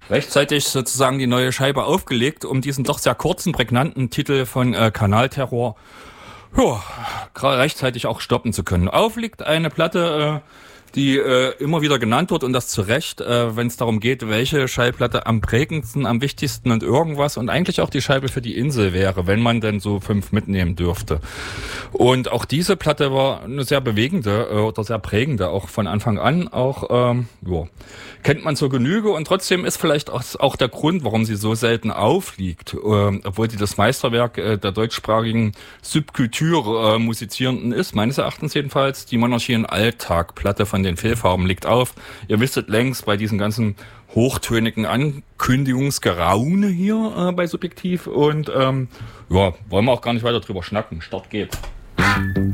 Rechtzeitig sozusagen die neue Scheibe aufgelegt, um diesen doch sehr kurzen, prägnanten Titel von Kanalterror rechtzeitig auch stoppen zu können. Auf liegt eine Platte, die immer wieder genannt wird und das zu Recht, wenn es darum geht, welche Schallplatte am prägendsten, am wichtigsten und irgendwas und eigentlich auch die Scheibe für die Insel wäre, wenn man denn so 5 mitnehmen dürfte. Und auch diese Platte war eine sehr bewegende oder sehr prägende, auch von Anfang an, auch kennt man zur Genüge und trotzdem ist vielleicht auch der Grund, warum sie so selten aufliegt, obwohl sie das Meisterwerk der deutschsprachigen Subkultur Musizierenden ist, meines Erachtens jedenfalls, die Monarchie in Alltag, Platte von den Fehlfarben liegt auf. Ihr wisstet längst bei diesen ganzen hochtönigen Ankündigungsgeraune hier bei Subjektiv und wollen wir auch gar nicht weiter drüber schnacken. Start geht.